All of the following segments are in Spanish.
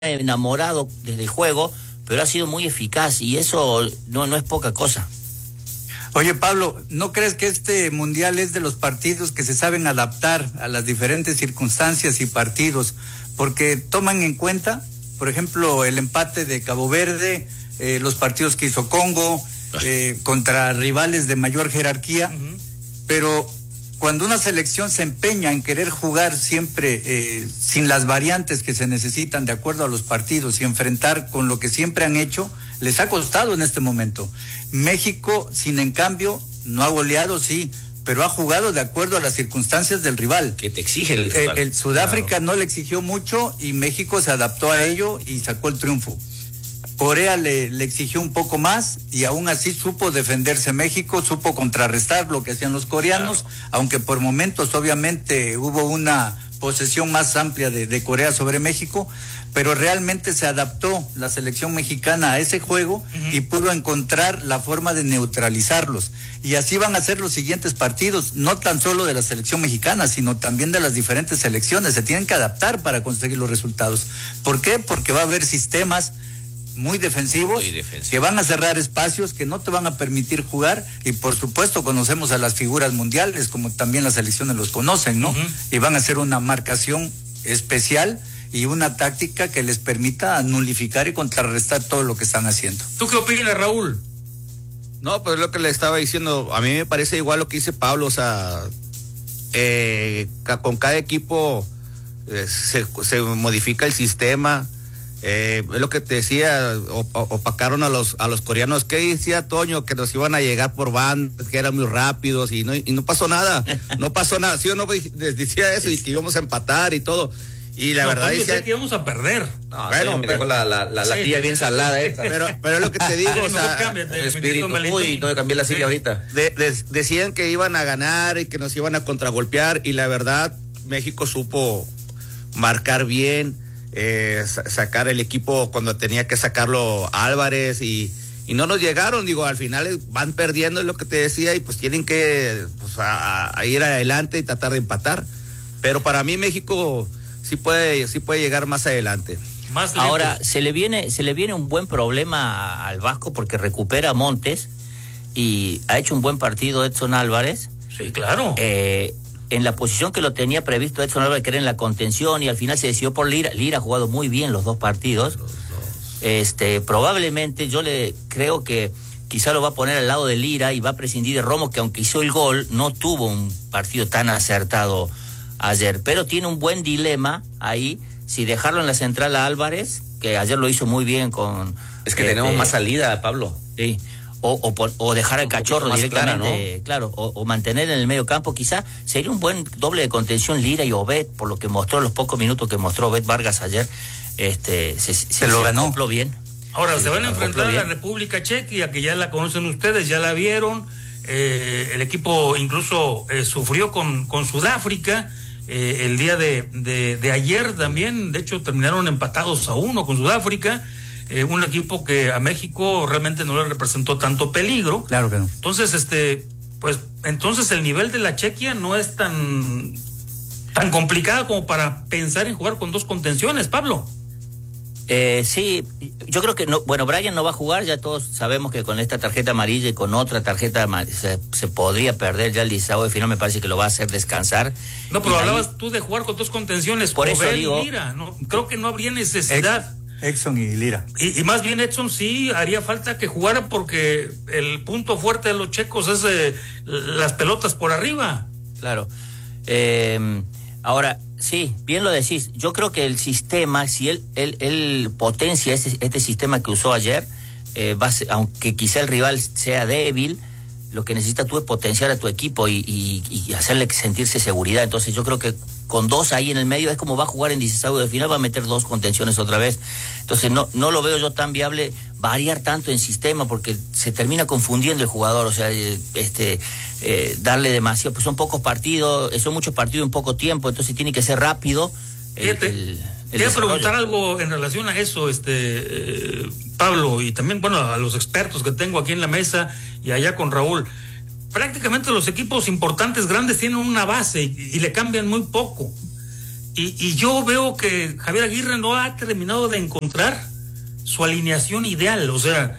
enamorado desde el juego, pero ha sido muy eficaz y eso no es poca cosa. Oye, Pablo, ¿no crees que este mundial es de los partidos que se saben adaptar a las diferentes circunstancias y partidos? Porque toman en cuenta, por ejemplo, el empate de Cabo Verde, los partidos que hizo Congo, contra rivales de mayor jerarquía, pero cuando una selección se empeña en querer jugar siempre sin las variantes que se necesitan de acuerdo a los partidos y enfrentar con lo que siempre han hecho, les ha costado en este momento. México, sin en cambio, no ha goleado, sí, pero ha jugado de acuerdo a las circunstancias del rival. Que te exige el rival. El Sudáfrica claro. No le exigió mucho y México se adaptó a ello y sacó el triunfo. Corea le exigió un poco más y aún así supo defenderse México, supo contrarrestar lo que hacían los coreanos, claro. Aunque por momentos obviamente hubo una posesión más amplia de Corea sobre México, pero realmente se adaptó la selección mexicana a ese juego y pudo encontrar la forma de neutralizarlos. Y así van a ser los siguientes partidos, no tan solo de la selección mexicana, sino también de las diferentes selecciones. Se tienen que adaptar para conseguir los resultados. ¿Por qué? Porque va a haber sistemas muy defensivos, que van a cerrar espacios, que no te van a permitir jugar, y por supuesto conocemos a las figuras mundiales, como también las selecciones los conocen, ¿no? Y van a hacer una marcación especial y una táctica que les permita nulificar y contrarrestar todo lo que están haciendo. ¿Tú qué opinas, Raúl? No, pues lo que le estaba diciendo, a mí me parece igual lo que dice Pablo, o sea, con cada equipo se modifica el sistema. Es lo que te decía, opacaron a los coreanos. ¿Qué decía Toño? Que nos iban a llegar por bandas, que eran muy rápidos y no pasó nada. No pasó nada. Sí o no les decía eso y que íbamos a empatar y todo. Y la verdad decía que íbamos a perder. No, bueno, me dejó la tía bien salada pero es lo que te digo, o sea, el espíritu, uy, no me cambié la silla ahorita. Decían que iban a ganar y que nos iban a contragolpear y la verdad México supo marcar bien. Sacar el equipo cuando tenía que sacarlo Álvarez y no nos llegaron, digo, al final van perdiendo, es lo que te decía, y pues tienen que a ir adelante y tratar de empatar, pero para mí México sí puede llegar más adelante. Ahora se le viene un buen problema al Vasco porque recupera a Montes y ha hecho un buen partido Edson Álvarez. Sí, claro. En la posición que lo tenía previsto Edson Álvarez, que era en la contención, y al final se decidió por Lira. Lira ha jugado muy bien los dos partidos. Probablemente yo le creo que quizá lo va a poner al lado de Lira y va a prescindir de Romo, que aunque hizo el gol, no tuvo un partido tan acertado ayer, pero tiene un buen dilema ahí, si dejarlo en la central a Álvarez, que ayer lo hizo muy bien con... Es que tenemos más salida, Pablo. Sí. O dejar al Cachorro directamente, clara, ¿no? Claro, o mantener en el medio campo, quizá sería un buen doble de contención Lira y Obed, por lo que mostró los pocos minutos que mostró Obed Vargas ayer, se lo ganó bien. Ahora se van a enfrentar a la República Checa, que ya la conocen ustedes, ya la vieron, el equipo incluso sufrió con Sudáfrica, el día de ayer también, de hecho terminaron empatados a 1 con Sudáfrica. Un equipo que a México realmente no le representó tanto peligro. Claro que no. Entonces, entonces el nivel de la Chequia no es tan complicado como para pensar en jugar con dos contenciones, Pablo. Sí, yo creo que no. Bueno, Brian no va a jugar, ya todos sabemos que con esta tarjeta amarilla y con otra tarjeta se podría perder ya el Lisao de final, me parece que lo va a hacer descansar. No, pero hablabas tú de jugar con dos contenciones, por eso digo, Lira, no, creo que no habría necesidad. Edson y Lira. Y más bien Edson sí haría falta que jugara porque el punto fuerte de los checos es las pelotas por arriba. Claro. Ahora, sí, bien lo decís. Yo creo que el sistema, si él potencia este sistema que usó ayer, aunque quizá el rival sea débil, lo que necesitas tú es potenciar a tu equipo y hacerle sentirse seguridad. Entonces yo creo que con dos ahí en el medio es como va a jugar en 16 de final, va a meter dos contenciones otra vez. Entonces no lo veo yo tan viable variar tanto en sistema porque se termina confundiendo el jugador, o sea, darle demasiado, pues son pocos partidos, son muchos partidos en poco tiempo, entonces tiene que ser rápido. Quería preguntar algo en relación a eso, Pablo, y también, bueno, a los expertos que tengo aquí en la mesa y allá con Raúl. Prácticamente los equipos importantes, grandes, tienen una base y le cambian muy poco. Y yo veo que Javier Aguirre no ha terminado de encontrar su alineación ideal. O sea,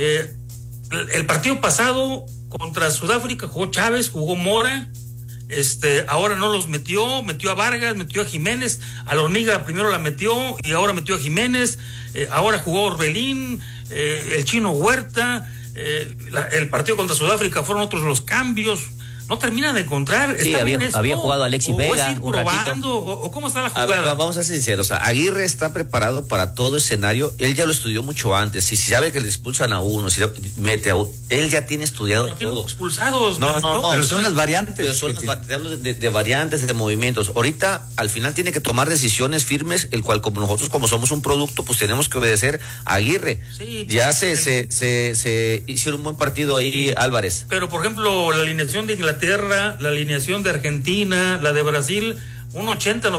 el partido pasado contra Sudáfrica jugó Chávez, jugó Mora, ahora no los metió a Vargas, metió a Jiménez, a la Hormiga primero la metió y ahora metió a Jiménez, ahora jugó Orbelín, el Chino Huerta, el partido contra Sudáfrica fueron otros los cambios. No termina de encontrar. Sí, había jugado Alexis Vega un ratito. ¿O cómo está la jugada? A ver, vamos a ser sinceros. Aguirre está preparado para todo escenario. Él ya lo estudió mucho antes. Si sabe que le expulsan a uno, si mete a uno, él ya tiene estudiado todo. Expulsados. No, pero son las variantes. Pero son de variantes, de movimientos. Ahorita, al final, tiene que tomar decisiones firmes, el cual, como nosotros, como somos un producto, pues tenemos que obedecer a Aguirre. Sí, ya se hicieron un buen partido ahí, Álvarez. Pero, por ejemplo, la alineación de Inglaterra, la alineación de Argentina, la de Brasil, un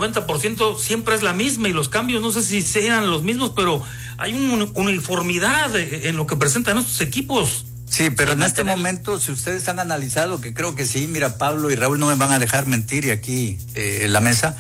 80-90% siempre es la misma, y los cambios no sé si sean los mismos, pero hay una uniformidad en lo que presentan estos equipos. Sí, pero en este momento, si ustedes han analizado, que creo que sí, mira, Pablo y Raúl no me van a dejar mentir, y aquí en la mesa,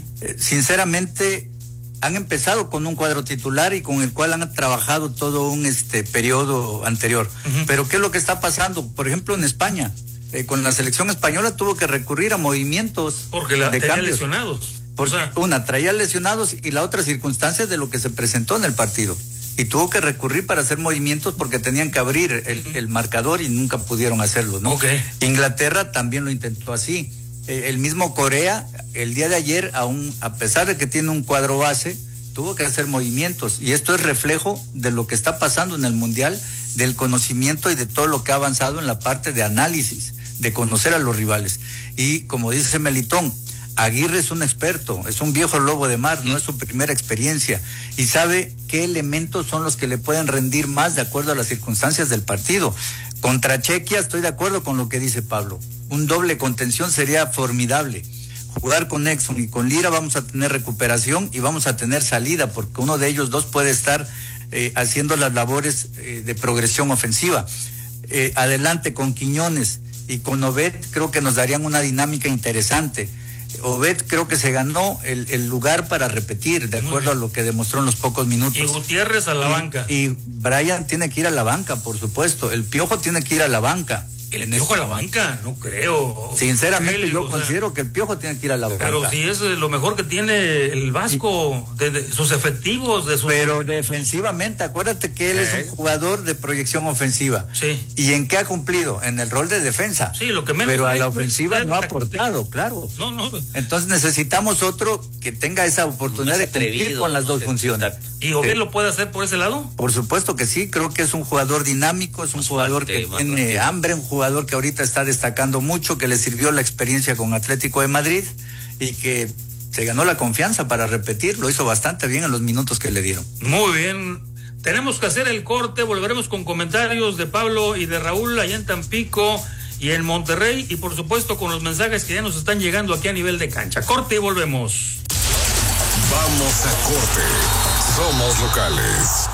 sinceramente han empezado con un cuadro titular y con el cual han trabajado todo un periodo anterior. Pero ¿qué es lo que está pasando? Por ejemplo, en España, con la selección española tuvo que recurrir a movimientos porque tenía lesionados. Porque una traía lesionados y la otra circunstancia de lo que se presentó en el partido. Y tuvo que recurrir para hacer movimientos porque tenían que abrir el marcador y nunca pudieron hacerlo, ¿no? Okay. Inglaterra también lo intentó así. El mismo Corea, el día de ayer, a pesar de que tiene un cuadro base, tuvo que hacer movimientos. Y esto es reflejo de lo que está pasando en el Mundial, del conocimiento y de todo lo que ha avanzado en la parte de análisis, de conocer a los rivales. Y como dice Melitón, Aguirre es un experto, es un viejo lobo de mar, no es su primera experiencia, y sabe qué elementos son los que le pueden rendir más de acuerdo a las circunstancias del partido. Contra Chequia estoy de acuerdo con lo que dice Pablo, un doble contención sería formidable. Jugar con Exxon y con Lira vamos a tener recuperación y vamos a tener salida, porque uno de ellos dos puede estar haciendo las labores de progresión ofensiva. Adelante con Quiñones y con Obed, creo que nos darían una dinámica interesante. Obed creo que se ganó el lugar para repetir, de acuerdo a lo que demostró en los pocos minutos. Y Gutiérrez a la banca. Y Brian tiene que ir a la banca, por supuesto. El Piojo tiene que ir a la banca. ¿El Piojo a la banca? No creo. Sinceramente, yo considero que el Piojo tiene que ir a la banca. Pero si es lo mejor que tiene el Vasco, de sus efectivos, de sus... Pero defensivamente, acuérdate que él es un jugador de proyección ofensiva. Sí. ¿Y en qué ha cumplido? En el rol de defensa. Sí, lo que menos... Pero a la ofensiva no ha aportado, claro. No. Entonces necesitamos otro que tenga esa oportunidad de cumplir con las dos funciones. ¿Y Obed lo puede hacer por ese lado? Por supuesto que sí, creo que es un jugador dinámico, es un jugador que tiene hambre, un jugador que ahorita está destacando mucho, que le sirvió la experiencia con Atlético de Madrid y que se ganó la confianza para repetir, lo hizo bastante bien en los minutos que le dieron. Muy bien, tenemos que hacer el corte, volveremos con comentarios de Pablo y de Raúl allá en Tampico y en Monterrey, y por supuesto con los mensajes que ya nos están llegando aquí a nivel de cancha. Corte y volvemos. Vamos a corte. Somos locales.